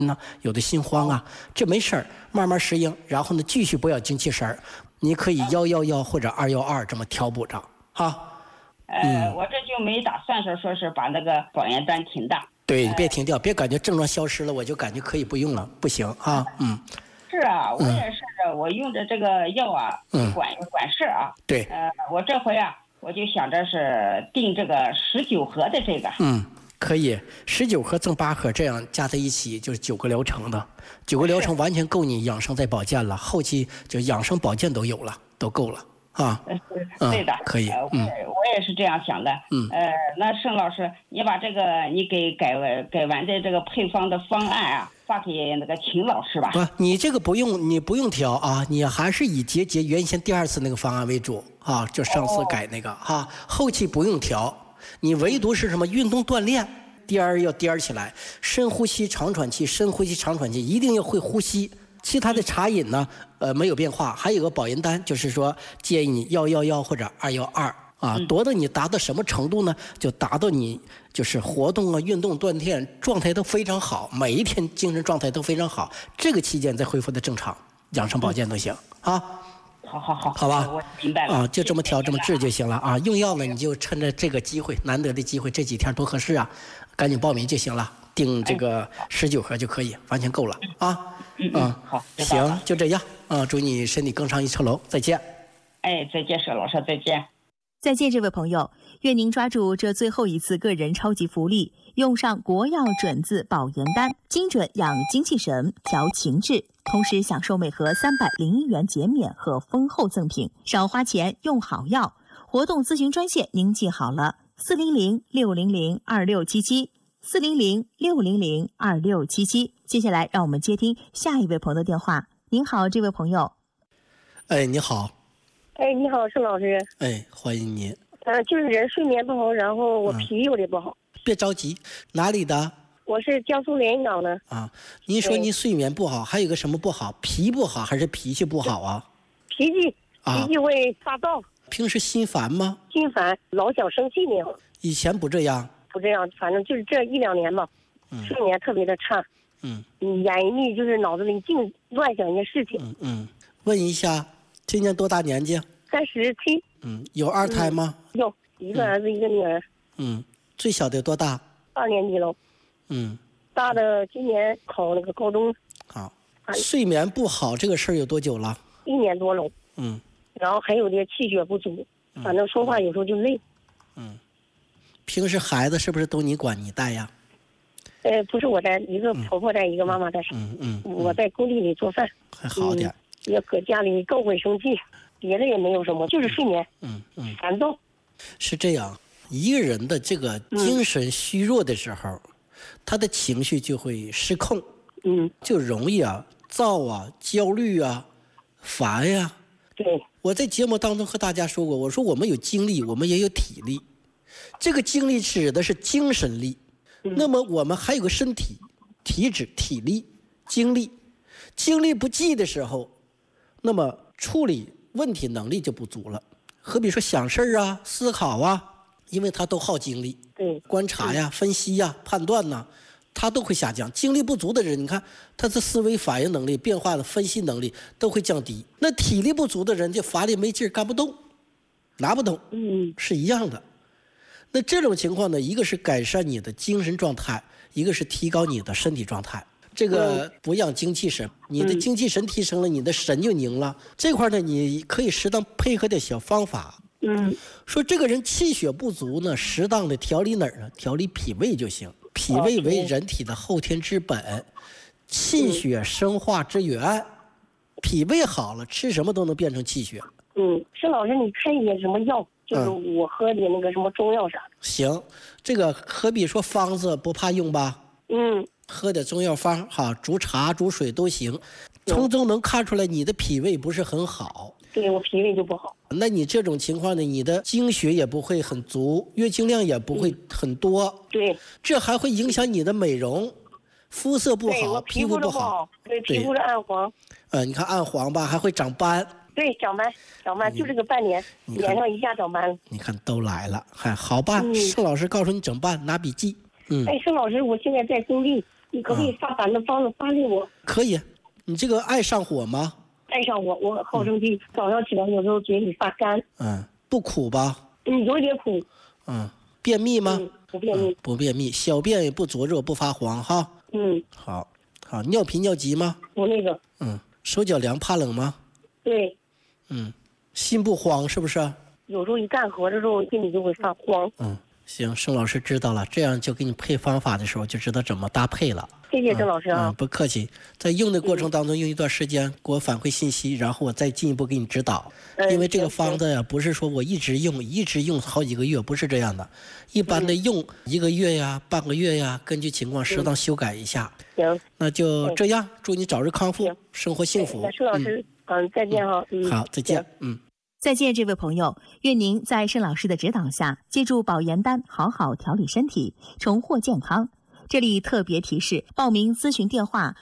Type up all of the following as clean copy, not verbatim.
呢，有的心慌啊，这没事儿，慢慢适应，然后呢，继续不要精气神儿，你可以111或者212这么调补着哈。 我这就没打算说是把那个保元丹停的。 对，你别停掉，别感觉症状消失了，我就感觉可以不用了，不行啊。 是啊，我也是，我用着这个药啊，管事啊。 对。 我这回啊，我就想着是定这个19盒的这个。 可以，19盒赠8盒，这样加在一起就是9个疗程的，9个疗程完全够你养生再保健了，后期就养生保健都有了，都够了啊。 对的， 可以。 我也是这样想的。那盛老师，你把这个你给改完的这个配方的方案啊，发给那个秦老师吧。 不，你这个不用调啊，你还是以结原先第2次那个方案为主啊，就上次改那个哈，后期不用调。你唯独是什么运动锻炼，要颠起来，深呼吸长喘气，深呼吸长喘气，一定要会呼吸。其他的茶饮呢，没有变化。还有个保元丹，就是说建议你111或者212啊，多的你达到什么程度呢？就达到你就是活动啊、运动锻炼状态都非常好，每一天精神状态都非常好，这个期间再恢复的正常，养生保健都行啊。好吧， 我明白了啊，就这么调这么治就行了啊。用药呢，你就趁着这个机会，难得的机会，这几天多合适啊，赶紧报名就行了，订这个19盒就可以，完全够了啊。 好， 行，就这样啊，祝你身体更上一层楼，再见。 再见，沈老师，再见。 再见，这位朋友，愿您抓住这最后一次个人超级福利，用上国药准字保元丹，精准养精气神，调情志，同时享受每盒301元减免和丰厚赠品，少花钱用好药。活动咨询专线您记好了，400-600-2677，400-600-2677。接下来让我们接听下一位朋友的电话。您好，这位朋友。 你好。 你好，盛老师。 欢迎您。 就是人睡眠不好，然后我脾有点不好。 别着急，哪里的？ 我是江苏连云港的。 您说您睡眠不好，还有个什么不好？脾不好还是脾气不好啊？ 脾气会发躁。 平时心烦吗？ 心烦，老想生气那样。 以前不这样？ 不这样，反正就是这1-2年吧。睡眠特别的差。眼一就是脑子里净乱想一些事情。 问一下，今年多大年纪 ？37。 有2胎吗？ 有一个儿子，一个女儿。 最小的多大 ？2年级了。大的今年考那个高中。 好。睡眠不好这个事儿有多久了 ？1年多了。然后还有点气血不足，反正说话有时候就累。 平时孩子是不是都你管你带呀？ 不是我带，一个婆婆带，一个妈妈带。我在工地里做饭。 还好点。 也搁家里更会生气，别的也没有什么，就是睡眠。烦躁。 是这样，一个人的这个精神虚弱的时候，他的情绪就会失控。就容易躁啊、焦虑啊、烦呀。 对。 我在节目当中和大家说过，我说我们有精力，我们也有体力。这个精力指的是精神力，那么我们还有个身体、体质、体力、精力。精力不济的时候，那么处理问题能力就不足了。何比说想事儿啊、思考啊，因为它都耗精力。观察呀、分析呀、判断呐，它都会下降。精力不足的人，你看他的思维反应能力、变化的分析能力都会降低。那体力不足的人就乏力没劲儿，干不动，拿不动，是一样的。那这种情况呢，一个是改善你的精神状态，一个是提高你的身体状态。这个不养精气神，你的精气神提升了，你的神就凝了。这块呢，你可以适当配合点小方法。说这个人气血不足呢，适当的调理哪儿呢？调理脾胃就行。脾胃为人体的后天之本，气血生化之源。脾胃好了，吃什么都能变成气血。 盛老师，你开一点什么药？就是我喝点那个什么中药啥的。 行，这个何必说方子不怕用吧？喝点中药方煮茶煮水都行，从中能看出来你的脾胃不是很好。 对，我脾胃就不好。 那你这种情况呢，你的精血也不会很足，月经量也不会很多。 对， 这还会影响你的美容，肤色不好，皮肤不好。 对，皮肤是暗黄。 你看暗黄吧，还会长斑。 对，长斑就这个半年，脸上一下长斑了。 你看都来了，好吧？盛老师告诉你整办，拿笔记。 盛老师，我现在在工地， 你可不可以把那方子发给我？ 可以。你这个爱上火吗？ 爱上火，我好生气，早上起来有时候嘴里发干。 不苦吧？ 有点苦。 便秘吗？ 不便秘。 不便秘，小便也不灼热不发黄哈。好，尿频尿急吗？ 不那个。 手脚凉怕冷吗？ 对。 心不慌是不是？ 有时候一干活的时候心里就会发慌。 行，盛老师知道了，这样就给你配方法的时候就知道怎么搭配了。 谢谢郑老师啊。 不客气，在用的过程当中用一段时间给我反馈信息，然后我再进一步给你指导。因为这个方子呀，不是说我一直用好几个月，不是这样的，一般的用1个月呀、半个月呀，根据情况适当修改一下。 行， 那就这样，祝你早日康复，生活幸福。 那盛老师，再见哈。 好，再见。 再见，这位朋友，愿您在盛老师的指导下，借助保研丹好好调理身体，重获健康。这里特别提示：报名咨询电话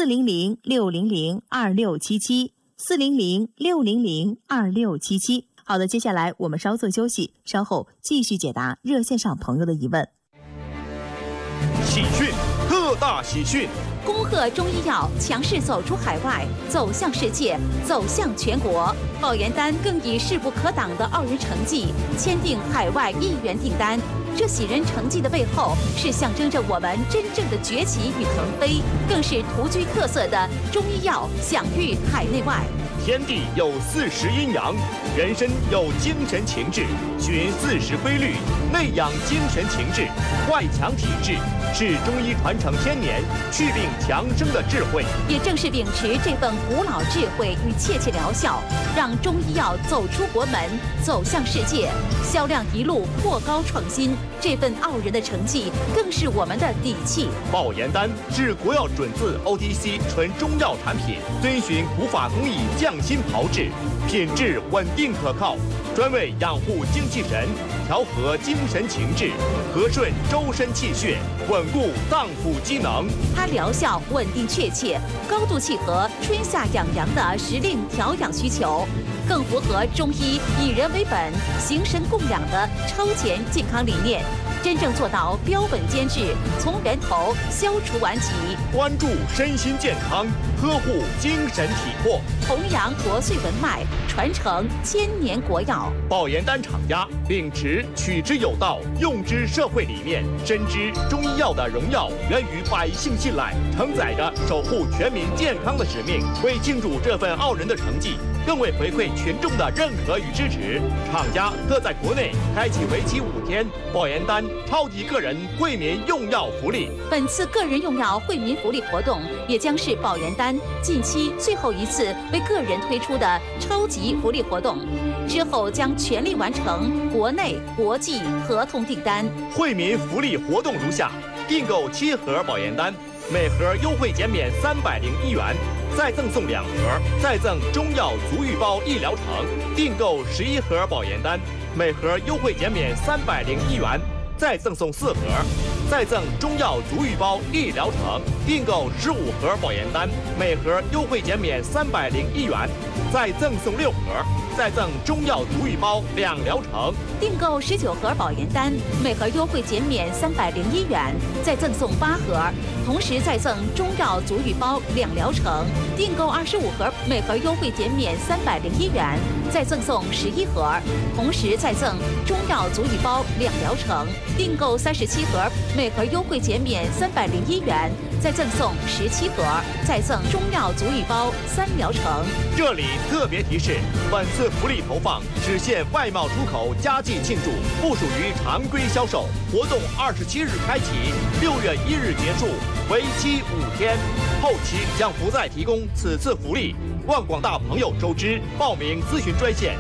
400-600-2677，400-600-2677。好的，接下来我们稍作休息，稍后继续解答热线上朋友的疑问。 喜讯，特大喜讯！ 恭贺中医药强势走出海外，走向世界，走向全国。保研丹更以势不可挡的傲人成绩，签订海外1元订单。这喜人成绩的背后，是象征着我们真正的崛起与腾飞，更是独具特色的中医药享誉海内外。 天地有40阴阳，人身有精神情志，循40规律，内养精神情志，外强体质，是中医传承1000年、祛病强身的智慧。 也正是秉持这份古老智慧与切切疗效，让中医药走出国门，走向世界，销量一路破高创新。这份傲人的成绩，更是我们的底气。 保研丹是国药准字 OTC 纯中药产品，遵循古法工艺匠心炮制，品质稳定可靠，专为养护精气神，调和精神情志，和顺周身气血，稳固脏腑机能。 它疗效稳定确切，高度契合春夏养阳的时令调养需求，更符合中医以人为本、形神共养的超前健康理念，真正做到标本兼治，从源头消除顽疾， 关注身心健康，呵护精神体魄， 弘扬国粹文脉，传承1000年国药。 保研丹厂家秉持取之有道、用之社会理念，深知中医药的荣耀源于百姓信赖，承载着守护全民健康的使命。为庆祝这份傲人的成绩，更为回馈群众的认可与支持，厂家特在国内开启为期5天保研丹超级个人惠民用药福利。 本次个人用药惠民福利活动，也将是保研丹近期最后一次为个人推出的超级福利活动，之后将全力完成国内、国际合同订单。 惠民福利活动如下：订购7盒保研丹，每盒优惠减免301元。再赠送2盒，再赠中药足浴包1疗程。订购11盒保研丹，每盒优惠减免301元，再赠送4盒，再赠中药足浴包1疗程。订购15盒保研丹，每盒优惠减免301元，再赠送6盒，再赠中药足浴包2疗程。 订购19盒保研丹，每盒优惠减免301元，再赠送8盒，同时再赠中药足浴包2疗程。订购25盒，每盒优惠减免301元，再赠送11盒，同时再赠中药足浴包2疗程。订购37盒，每盒优惠减免301元，再赠送17盒，再赠中药足浴包3疗程。 这里特别提示，本次福利投放只限外贸出口佳绩庆祝，不属于常规销售。活动27日开启，6月1日结束，为期5天。后期将不再提供此次福利，望广大朋友周知。报名咨询专线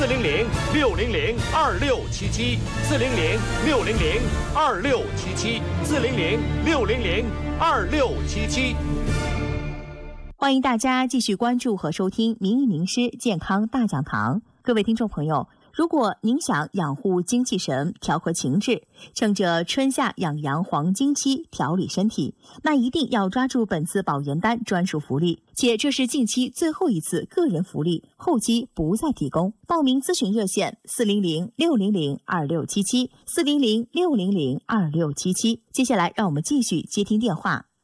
400-600-2677，400-600-2677，400-600-2677。 欢迎大家继续关注和收听名医名师健康大讲堂。各位听众朋友，如果您想养护精气神，调和情志，趁着春夏养阳黄金期调理身体，那一定要抓住本次保研丹专属福利，且这是近期最后一次个人福利，后期不再提供。报名咨询热线400-600-2677，400-600-2677。接下来让我们继续接听电话。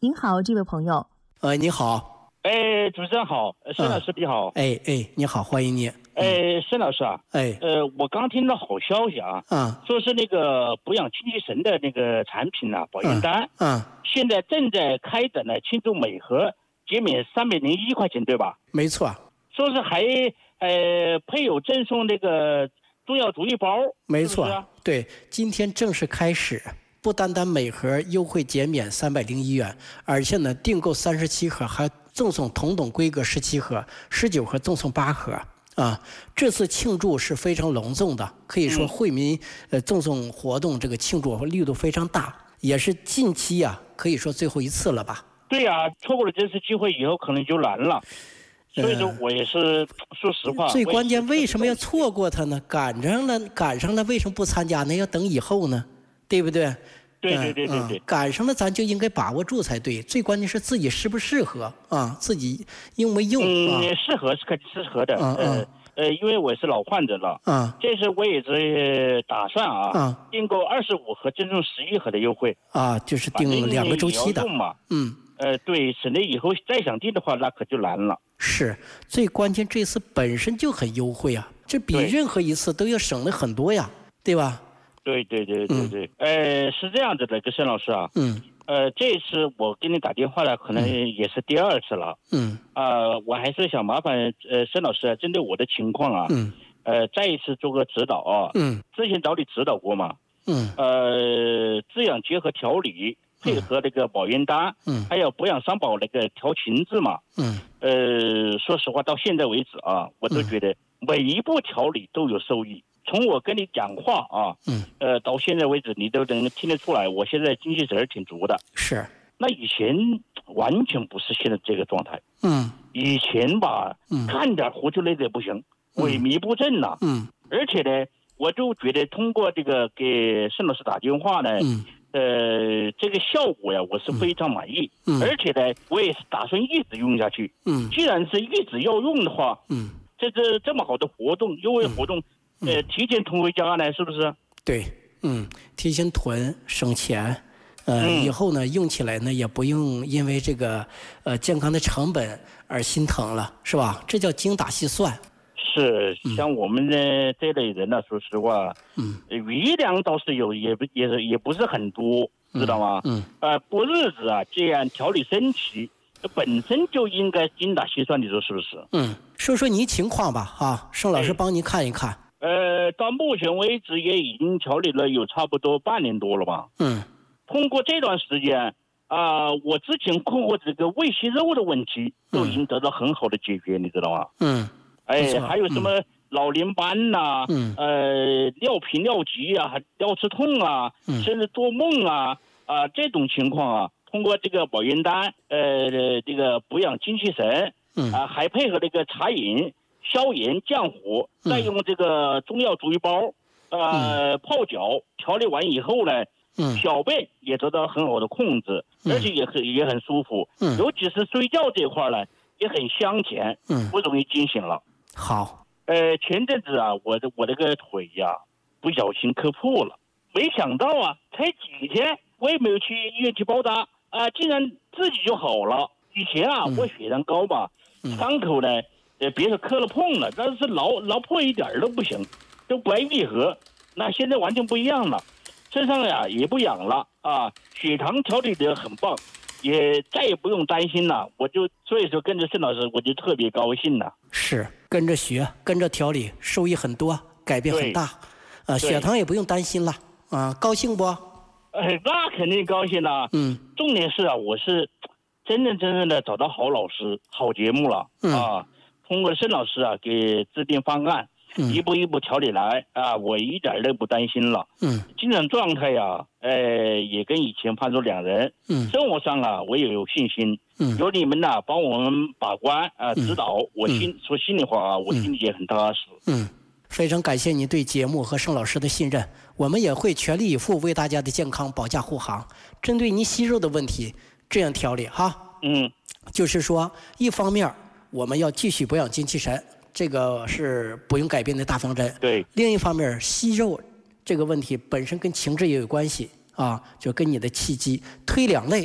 您好，这位朋友。 你好。 主持人好，沈老师你好。 你好，欢迎你。 沈老师啊，我刚听到好消息啊，说是那个补养精气神的那个产品啊，保元丹，现在正在开展呢庆祝每盒减免301块钱，对吧？ 没错。 说是还配有赠送那个中药足浴包， 没错， 是不是？ 对，今天正式开始，不单单每盒优惠减免301元，而且呢，订购37盒还赠送同等规格17盒，19盒赠送8盒。这次庆祝是非常隆重的，可以说惠民赠送活动这个庆祝力度非常大，也是近期可以说最后一次了吧？ 对呀，错过了这次机会以后可能就难了。所以说我也是说实话。 最关键为什么要错过它呢？赶上了，为什么不参加呢？要等以后呢？对不对？ 对， 赶上了咱就应该把握住才对。最关键是自己适不适合自己用没用适合是肯定适合的。因为我是老患者了这次我也是打算订购25盒赠送11盒的优惠就是订2个周期的嘛。对，省得以后再想订的话那可就难了。 是，最关键这次本身就很优惠这比任何一次都要省了很多呀，对吧？ 对，是这样子的，沈老师啊，这次我给你打电话了，可能也是第2次了，我还是想麻烦沈老师针对我的情况再一次做个指导之前找你指导过嘛，滋养结合调理，配合那个保元丹，还有补养三宝那个调情志嘛，说实话到现在为止我都觉得每一步调理都有收益。从我跟你讲话到现在为止，你都能听得出来，我现在精气神挺足的。 是。 那以前完全不是现在这个状态。以前吧，看点活就累得不行，萎靡不振呐。而且呢，我就觉得通过这个给沈老师打电话呢，这个效果呀，我是非常满意。而且呢，我也是打算一直用下去。既然是一直要用的话，这么好的活动，优惠活动。提前囤回家呢，是不是？ 对，提前囤省钱，以后呢用起来呢也不用因为这个健康的成本而心疼了，是吧？这叫精打细算。 是，像我们的这类人呢，说实话，余粮倒是有，也不是很多，知道吗？过日子这样调理身体，本身就应该精打细算，你说是不是？ 说说您情况吧，盛老师帮您看一看。 到目前为止也已经调理了有差不多半年多了吧。通过这段时间我之前困惑这个胃息肉的问题都已经得到很好的解决，你知道吗？还有什么老年斑尿频尿急尿刺痛甚至做梦这种情况通过这个保元丹这个补养精气神还配合这个茶饮消炎降火，再用这个中药足浴包泡脚调理完以后呢，小便也得到很好的控制，而且也很舒服，尤其是睡觉这块呢也很香甜，不容易惊醒了。 好， 前阵子我这个腿不小心磕破了，没想到才几天我也没有去医院去包扎竟然自己就好了。以前我血糖高嘛，伤口呢别说磕了碰了，但是挠破一点都不行，都不爱愈合。那现在完全不一样了，身上也不痒了血糖调理得很棒，也再也不用担心了。所以说跟着沈老师我就特别高兴了。 是跟着学跟着调理，收益很多，改变很大血糖也不用担心了高兴不？ 那肯定高兴了。重点是我是真正的找到好老师好节目了通过沈老师给制定方案，一步一步调理来我一点都不担心了。精神状态也跟以前判若两人。生活上我也有信心。有你们帮我们把关指导，我说心里话我心里也很踏实。 非常感谢您对节目和盛老师的信任，我们也会全力以赴为大家的健康保驾护航。针对您息肉的问题，这样调理就是说，一方面我们要继续保养精气神，这个是不用改变的大方针。 对。 另一方面，息肉这个问题本身跟情志也有关系就跟你的气机推两肋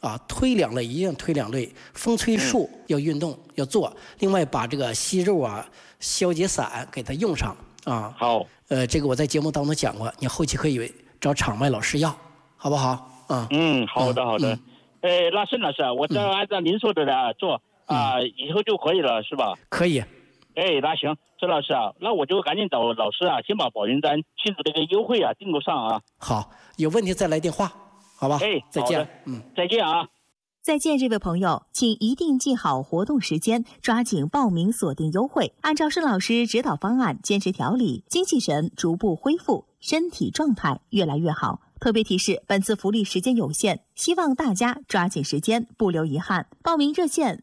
啊，推2类，一定推2类，风吹术要运动要做，另外把这个息肉啊、消解散给它用上啊。 好， 这个我在节目当中讲过，你后期可以找场外老师要，好不好？啊， 好的好的。那沈老师，我只要按照您说的来做啊，以后就可以了，是吧？ 可以。 那行，沈老师啊，那我就赶紧找老师啊，先把保元丹庆祝这个优惠啊订购上啊。 好，有问题再来电话，好吧？再见。 再见啊。 再见，这位朋友，请一定记好活动时间，抓紧报名锁定优惠，按照沈老师指导方案坚持调理，精气神逐步恢复，身体状态越来越好。特别提示，本次福利时间有限，希望大家抓紧时间，不留遗憾。报名热线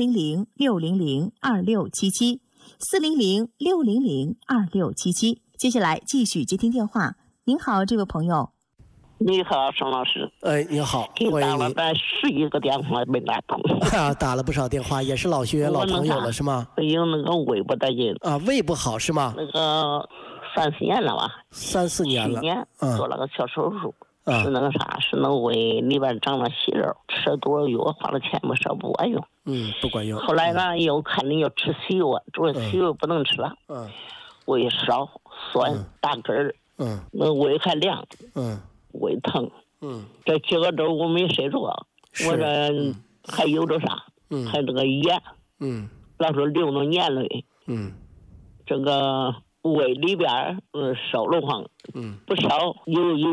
400-600-2677，400-600-2677。接下来继续接听电话。您好，这位朋友。 你好，沈老师。 你好， 给打了11个电话没打通。 打了不少电话，也是老学员、老朋友了，是吗？ 有那个胃不得劲啊，胃不好是吗？ 那个3-4年了吧 ？3-4年了。 去年做了个小手术，是那个啥，是那胃里边长了息肉，吃多少药，花了钱不少，不管用。 不管用。 后来呢，又看你要吃西药，主要西药不能吃了。胃烧、酸、打嗝儿。那胃还凉。胃疼，这几个周我没睡着，我这还有着啥，还这个眼，老是流着眼泪，这个胃里边烧了慌，不烧有